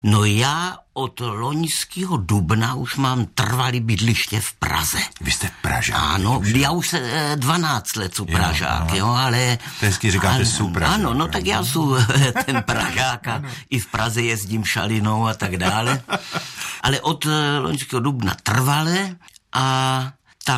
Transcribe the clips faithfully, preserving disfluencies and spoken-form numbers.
No já od loňského dubna už mám trvalý bydliště v Praze. Vy jste Pražák? Ano, už já už se dvanáct let jsem Pražák, jo, jo, ale... To hezky říkáte, jsou Pražák. Ano, no tak já jsem ten Pražák a i v Praze jezdím šalinou a tak dále. Ale od loňského dubna trvale a...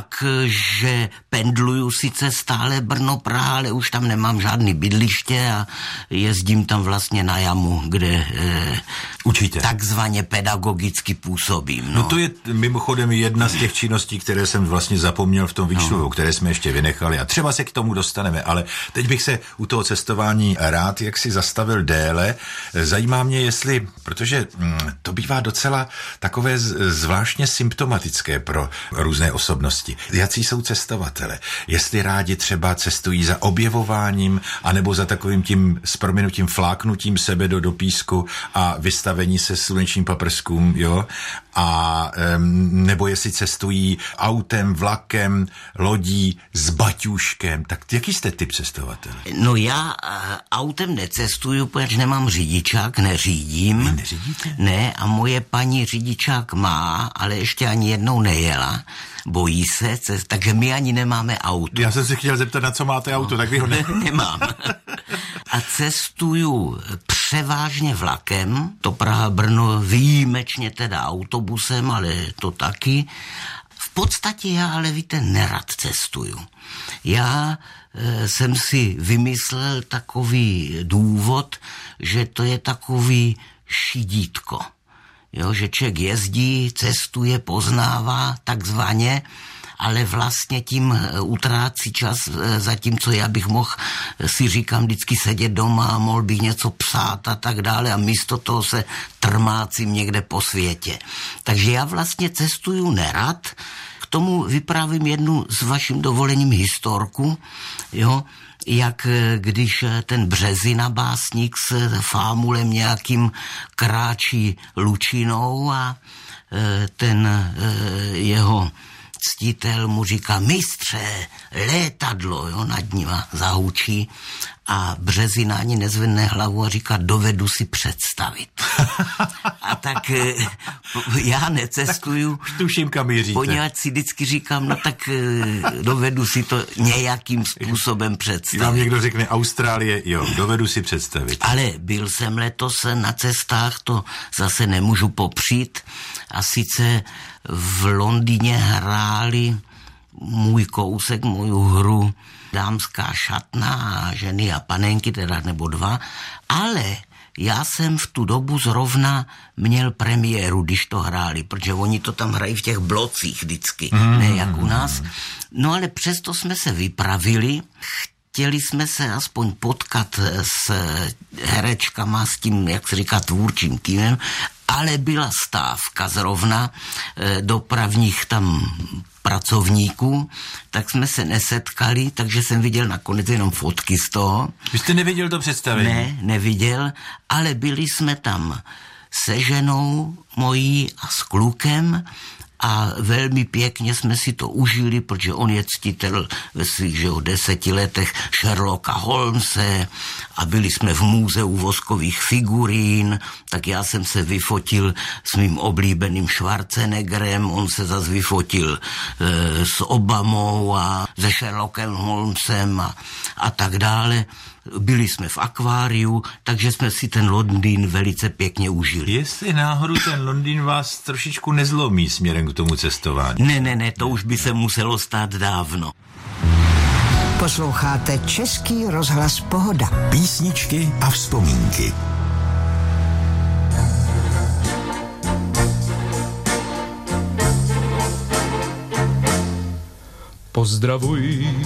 takže pendluju sice stále Brno-Praha, ale už tam nemám žádný bydliště a jezdím tam vlastně na jamu, kde e, učíte. Takzvaně pedagogicky působím. No. no to je mimochodem jedna z těch činností, které jsem vlastně zapomněl v tom výčtu, no. které jsme ještě vynechali a třeba se k tomu dostaneme, ale teď bych se u toho cestování rád jaksi zastavil déle. Zajímá mě, jestli, protože hm, to bývá docela takové zvláštně symptomatické pro různé osobnosti. Jací jsou cestovatele? Jestli rádi třeba cestují za objevováním, anebo za takovým tím s prominutím fláknutím sebe do, do písku a vystavení se slunečním paprskům, jo? A um, nebo jestli cestují autem, vlakem, lodí, s baťůškem. Tak jaký jste typ cestovatele? No já uh, autem necestuju, protože nemám řidičák, neřídím. Vy neřídíte? Ne, a moje paní řidičák má, ale ještě ani jednou nejela. Bojí se, cest, takže my ani nemáme auto. Já jsem se chtěl zeptat, na co máte no, auto, tak vy ho ne... nemám. A cestuju převážně vlakem, to Praha-Brno, výjimečně teda autobusem, ale to taky. V podstatě já, ale víte, nerad cestuju. Já e, jsem si vymyslel takový důvod, že to je takový šidítko. Jo, že člověk jezdí, cestuje, poznává takzvaně, ale vlastně tím utrácí čas, zatímco já bych mohl, si říkám, vždycky sedět doma a mohl bych něco psát a tak dále a místo toho se trmácím někde po světě. Takže já vlastně cestuju nerad, k tomu vyprávím jednu s vaším dovolením historku, jo, jak když ten Březina básník s fámulem nějakým kráčí lučinou a ten jeho ctitel mu říká mistře, létadlo, jo, nad nima zahučí a Březina ani nezvedne hlavu a říká, dovedu si představit. A tak já necestuju, tuším, kam míříte. Poněvadž si vždycky říkám, no tak dovedu si to nějakým způsobem představit. Vám někdo řekne Austrálie, jo, dovedu si představit. Ale byl jsem letos na cestách, to zase nemůžu popřít. A sice v Londýně hráli můj kousek, moju hru Dámská šatna a ženy a panenky, teda nebo dva, ale já jsem v tu dobu zrovna měl premiéru, když to hráli, protože oni to tam hrají v těch blocích vždycky, mm. ne jak u nás. No ale přesto jsme se vypravili, chtěli jsme se aspoň potkat s herečkama, s tím, jak se říká, tvůrčím týmem, ale byla stávka zrovna dopravních tam pracovníků, tak jsme se nesetkali, takže jsem viděl nakonec jenom fotky z toho. Vy jste neviděl to představení? Ne, neviděl, ale byli jsme tam se ženou mojí a s klukem a velmi pěkně jsme si to užili, protože on je ctitel ve svých že, deseti letech Sherlocka Holmese a byli jsme v muzeu voskových figurín, tak já jsem se vyfotil s mým oblíbeným Schwarzeneggerem, on se zase vyfotil e, s Obamou a se Sherlockem Holmesem a, a tak dále. Byli jsme v akváriu, takže jsme si ten Londýn velice pěkně užili. Jestli náhodou ten Londýn vás trošičku nezlomí směrem k tomu cestování. Ne, ne, ne, to už by se muselo stát dávno. Posloucháte Český rozhlas Pohoda. Písničky a vzpomínky. Pozdravuj